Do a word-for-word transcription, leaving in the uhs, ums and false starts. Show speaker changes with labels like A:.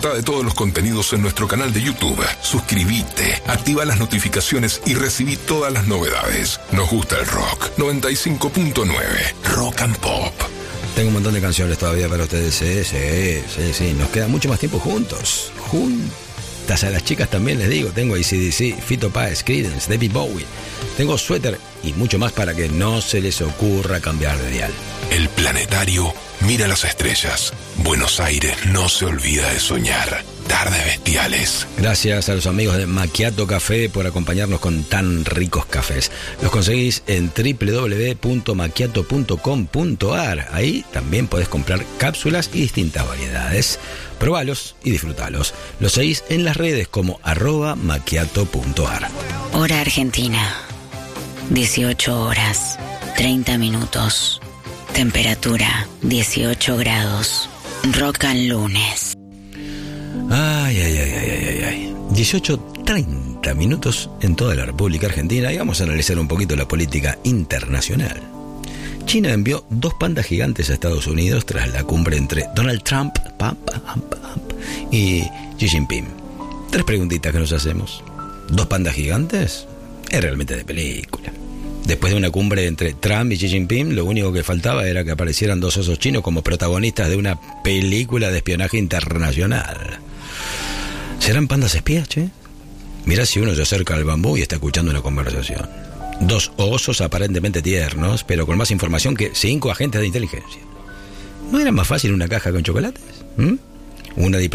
A: Disfruta de todos los contenidos en nuestro canal de YouTube. Suscríbete, activa las notificaciones y recibí todas las novedades. Nos gusta el rock. noventa y cinco punto nueve Rock and Pop.
B: Tengo un montón de canciones todavía para ustedes. Sí, sí, sí, sí. Nos queda mucho más tiempo juntos. Juntas a las chicas también les digo. Tengo A C D C, Fito Páez, Creedence, David Bowie. Tengo Suéter y mucho más para que no se les ocurra cambiar de dial.
A: El planetario mira las estrellas. Buenos Aires no se olvida de soñar. Tardes bestiales.
B: Gracias a los amigos de Macchiato Café por acompañarnos con tan ricos cafés. Los conseguís en doble u doble u doble u punto macchiato punto com punto a r. Ahí también podés comprar cápsulas y distintas variedades. Probalos y disfrutalos. Los seguís en las redes como arroba macchiato punto a r.
C: Hora Argentina. dieciocho horas, treinta minutos. Temperatura dieciocho grados. Rock and lunes.
B: Ay, ay, ay, ay, ay, ay. dieciocho treinta minutos en toda la República Argentina y vamos a analizar un poquito la política internacional. China envió dos pandas gigantes a Estados Unidos tras la cumbre entre Donald Trump pam, pam, pam, y Xi Jinping. Tres preguntitas que nos hacemos. ¿Dos pandas gigantes? Es realmente de película. Después de una cumbre entre Trump y Xi Jinping, lo único que faltaba era que aparecieran dos osos chinos como protagonistas de una película de espionaje internacional. ¿Serán pandas espías, che? Mirá si uno se acerca al bambú y está escuchando una conversación. Dos osos aparentemente tiernos, pero con más información que cinco agentes de inteligencia. ¿No era más fácil una caja con chocolates? ¿Mm? Una